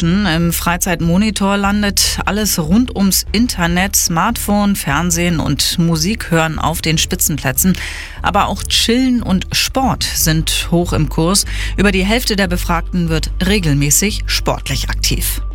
Menschen. Im Freizeitmonitor landet alles rund ums Internet, Smartphone, Fernsehen und Musik hören auf den Spitzenplätzen. Aber auch Chillen und Sport sind hoch im Kurs. Über die Hälfte der Befragten wird regelmäßig sportlich aktiv.